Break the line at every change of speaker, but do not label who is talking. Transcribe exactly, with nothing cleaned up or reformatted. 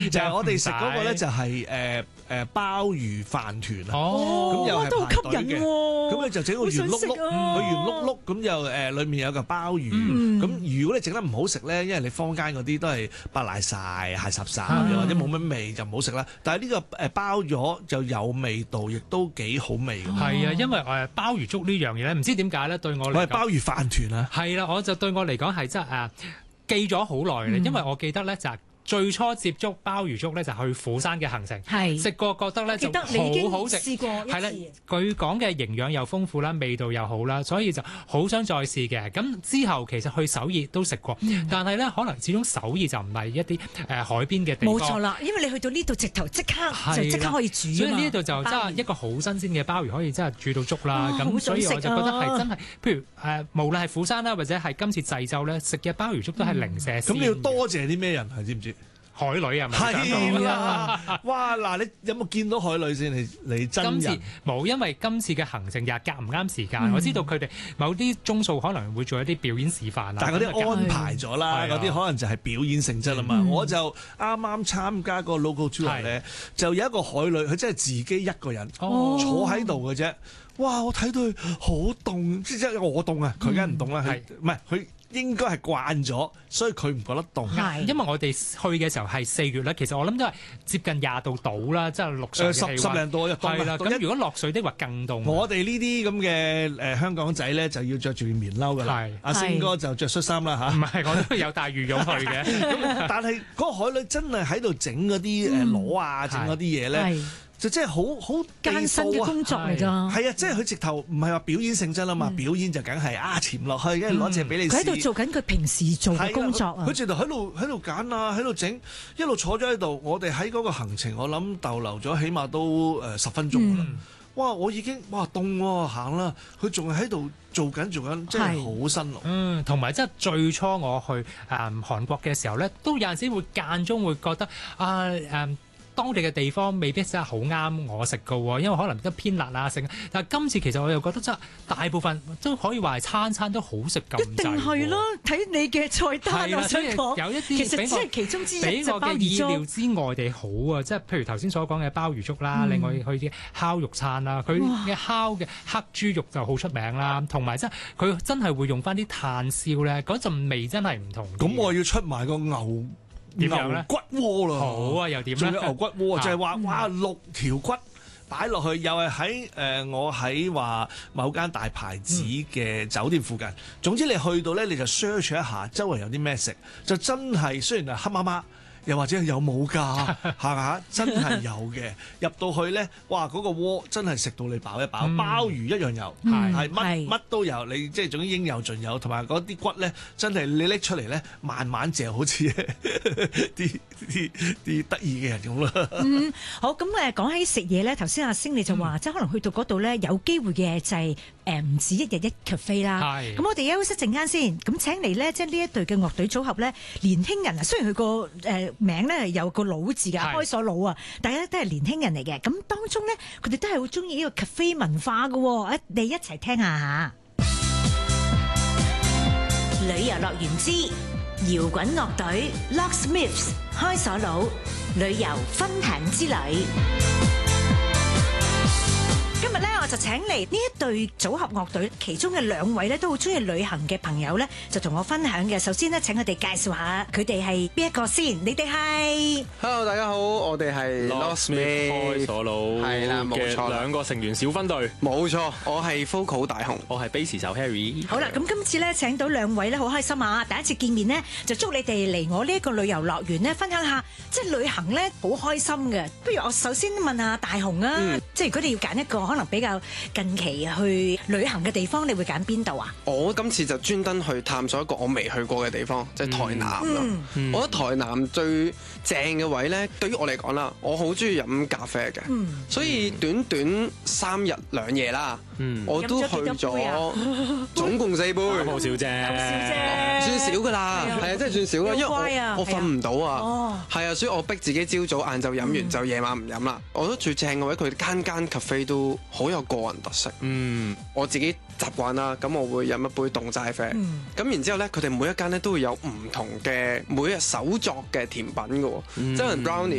就係我哋食嗰個咧，就係誒誒鮑魚飯團啊，咁又係排隊嘅，咁咧就整個圓碌碌，佢圓碌碌咁又誒裡面有個鮑魚，咁如果你整得唔好食咧，因為你坊間嗰啲都係白賴晒、鞋霎霎，又或者冇乜味就唔好食啦。但係呢個誒包咗就有味道，亦都幾好味嘅。
係啊，因為誒鮑魚粥呢樣嘢咧，唔知點解咧對我嚟講，
我係鮑魚飯團啊。係
啦，我就對我嚟講係真係誒記咗好耐咧，因為我記得咧就係。最初接觸鮑魚粥咧，就去釜山嘅行程，食過覺得咧就好好食。試過一次，係啦，據講嘅營養又豐富啦，味道又好啦，所以就好想再試嘅。咁之後其實去首爾都食過，嗯、但係咧可能始終首爾就唔係一啲誒、呃、海邊嘅地方。
冇錯啦，因為你去到呢度直頭即刻就即刻可以煮啊嘛。
所以呢度就真係一個好新鮮嘅鮑魚，可以真係煮到粥啦。咁、哦、所以我就覺得係真係，譬如誒、呃，無論係釜山啦，或者係今次濟州咧食嘅鮑魚粥都係零舍鮮。咁、嗯、
你要多謝啲咩人係知唔知？
海女啊，
係啊！哇嗱，你有冇見到海女先？你你真人？
今次冇，因為今次嘅行程又夾唔啱時間。嗯、我知道佢哋某啲鐘數可能會做一啲表演示範啊。
但係嗰啲安排咗啦，嗰啲可能就係表演性質啊嘛。嗯、我就啱啱參加個 local tour 咧，就有一個海女，佢真係自己一個人、哦、坐喺度嘅啫。哇！我睇到佢好凍，即係我凍啊，佢梗係唔凍啦。係唔係佢？應該係慣咗，所以佢唔覺得凍。
係，因為我哋去嘅時候係四月咧，其實我諗都係接近廿度到啦，即係六水嘅氣溫。十十零度一凍。係啦，咁如果落水的話更凍。我
哋呢啲咁嘅誒香港仔咧，就要着住棉褸㗎啦。係，阿星哥就着恤衫啦嚇。
唔係，我都有帶羽絨去嘅。
咁但係嗰個海女真係喺度整嗰啲誒螺啊，整嗰啲嘢咧。就真係好好
艱辛嘅工作嚟㗎，
係啊！即係佢直頭唔係話表演性質啦嘛，嗯、表演就梗係啊潛落去，跟住攞隻俾你試。
佢喺度做緊佢平時做嘅工作啊！
佢直頭喺度喺度揀啊，喺度整，一路坐咗喺度。我哋喺嗰個行程，我諗逗留咗起碼都誒十分鐘啦。嗯、哇！我已經哇凍喎，行啦。佢仲係喺度做緊做緊，真係好辛勞。
嗯，同埋即係最初我去誒、嗯、韓國嘅時候咧，都有陣時會間中會覺得啊誒。嗯當地嘅地方未必真係好啱我食㗎喎，因為可能都偏辣啊食。但係今次其實我又覺得真係大部分都可以話係餐餐都好食咁滯。
一定係啦，睇你嘅菜單我想講，
有一啲
其實只係其中之一，
比我嘅意料之外地好啊！即係譬如頭先所講嘅鮑魚粥啦，嗯、另外去啲烤肉餐啦，佢嘅烤嘅黑豬肉就好出名啦，同埋即係佢真係會用翻啲炭燒咧，嗰陣味真係唔同。
咁我要出埋個牛。牛骨鍋啦，
好啊，又點咧？
仲有牛骨鍋，啊、就係話哇六條骨擺落去，又係喺誒我喺話某間大牌子嘅酒店附近。嗯、總之你去到咧，你就 search 一下周圍有啲咩食，就真係雖然係黑麻麻。又或者有冇㗎？係嘛？真係有嘅。入到去咧，哇！嗰、那個鍋真係食到你飽一飽，嗯、鮑魚一樣有，係乜乜都有。你即係總之應有盡有，同埋嗰啲骨咧，真係你拎出嚟咧，慢慢嚼，好似啲啲啲得意嘅人咁啦。
嗯，好。咁誒講起食嘢咧，頭先阿星你就話，嗯、即係可能去到嗰度咧，有機會嘅就係誒唔止一日一 cafe 啦。係。咁我哋休息陣間先。咁請嚟咧，即係呢一隊嘅樂隊組合咧，年輕人啊，雖然佢個誒。呃名咧有個老字嘅，開鎖佬啊，大家都係年輕人嚟嘅。咁當中咧，佢哋都係好中意呢個 cafe 文化嘅。誒，你一齊聽下嚇。旅遊樂園之搖滾樂隊 Locksmiths 開鎖佬旅遊分享之旅。今日咧，我就請嚟呢一隊組合樂隊，其中嘅兩位咧都好中意旅行嘅朋友咧，就同我分享嘅。首先咧，請佢哋介紹下佢哋係邊一個先。你哋係
Hello， 大家好，我哋係 Locksmiths 開鎖佬，係啦，冇錯，兩個成員小分隊，冇錯。我係 Vocal 大雄，我係 Bass 手 Harry。
好啦，咁今次咧請到兩位咧，好開心啊！第一次見面呢，就祝你哋嚟我呢一個旅遊樂園咧，分享下即係旅行咧好開心嘅。不如我首先問下大雄啊，嗯、即係如果你要揀一個可能比較近期去旅行嘅地方，你會揀邊度啊？
我今次就專登去探索一個我未去過嘅地方，即係台南咯。嗯嗯、我覺得台南最正嘅位咧，對於我嚟講
講啦，我好中意飲咖啡嘅，所以短短三日兩夜啦，我都去咗總共四杯，
好少啫，
算少㗎啦，係啊，真係算少啦，因為我我瞓唔到啊，係啊，所以我逼自己朝早晏晝飲完就夜晚唔飲啦。我覺得最正嘅位，佢間間 cafe 都好有個人特色。嗯，我自己習慣啦，咁我會飲一杯凍齋啡。咁然之後咧，佢哋每一間咧都會有唔同嘅每日手作嘅甜品嘅喎，即係 brownie